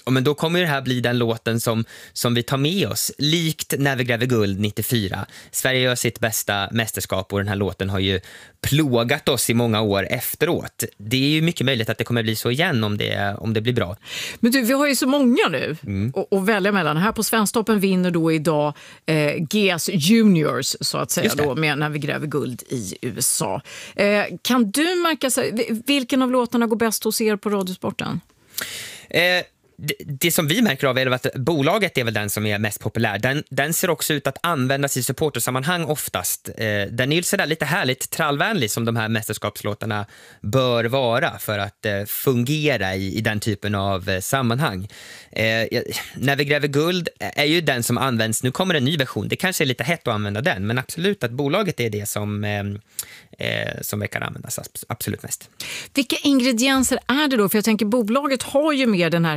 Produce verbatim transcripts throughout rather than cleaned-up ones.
Och men då kommer ju det här bli den låten som, som vi tar med oss. Likt När vi gräver guld nittiofyra. Sverige gör sitt bästa mästerskap och den här låten har ju plågat oss i många år efteråt. Det är ju mycket möjligt att det kommer bli så igen om det, om det blir bra. Men du, vi har ju så många nu mm. att, att välja mellan. Här på Svensktoppen vinner då idag eh, G S Juniors så att säga då, med När vi gräver guld i U S A. Eh, kan du märka sig, vilken av låtarna går bäst hos er på Radiosporten? Eh, det, det som vi märker av är att bolaget är väl den som är mest populär. Den, den ser också ut att användas i supportersammanhang oftast. Eh, den är ju sådär lite härligt trallvänlig som de här mästerskapslåtarna bör vara för att eh, fungera i, i den typen av eh, sammanhang. Eh, När vi gräver guld är ju den som används. Nu kommer en ny version. Det kanske är lite hett att använda den, men absolut att bolaget är det som eh, eh, som kan användas absolut mest. Vilka ingredienser är det då? För jag tänker bolaget har ju med den här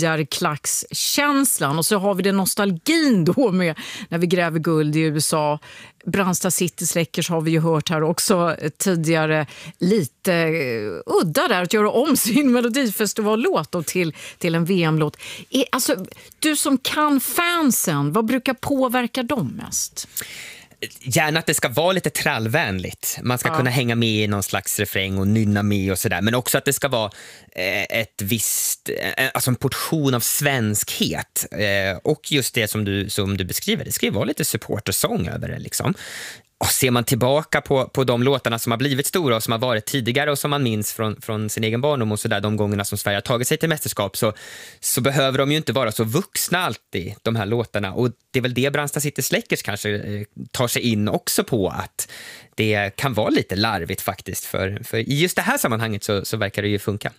hejarklackskänslan och så har vi den nostalgin då med När vi gräver guld i U S A. Brandsta City Släckers har vi ju hört här också tidigare, lite uh, udda där att göra om sin Melodifestivallåt då till, till en V M-låt. Är, alltså, du som kan fansen, vad brukar påverka dem mest? Gärna att det ska vara lite trallvänligt. Man ska ja. kunna hänga med i någon slags refräng och nynna med och sådär. Men också att det ska vara eh, ett visst, eh, alltså en portion av svenskhet. Eh, och just det som du, som du beskriver, det ska ju vara lite supportersång över det liksom. Och ser man tillbaka på, på de låtarna som har blivit stora och som har varit tidigare och som man minns från, från sin egen barndom och sådär, de gångerna som Sverige har tagit sig till mästerskap, så, så behöver de ju inte vara så vuxna alltid, de här låtarna. Och det är väl det Brandsta City Släckers kanske eh, tar sig in också på, att det kan vara lite larvigt faktiskt. För, för i just det här sammanhanget så, så verkar det ju funka.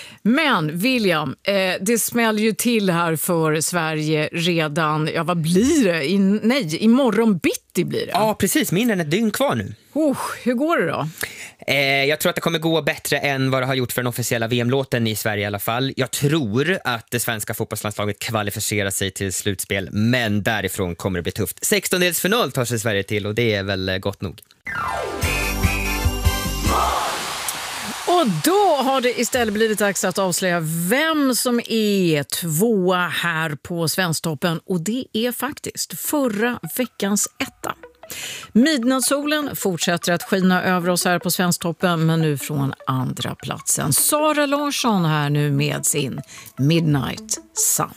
Men William, eh, det smäller ju till här för Sverige redan, ja vad blir det? I, nej, imorgon bitti blir det. Ja, precis. Mindre än ett dygn kvar nu. Oh, hur går det då? Eh, jag tror att det kommer gå bättre än vad det har gjort för den officiella V M-låten i Sverige i alla fall. Jag tror att det svenska fotbollslandslaget kvalificerar sig till slutspel, men därifrån kommer det bli tufft. sextondelsfinal tar sig Sverige till och det är väl gott nog. Och då har det istället blivit dags att avslöja vem som är tvåa här på Svensktoppen. Och det är faktiskt förra veckans etta. Midnattssolen fortsätter att skina över oss här på Svensktoppen, men nu från andra platsen. Sara Larsson här nu med sin Midnight Sun.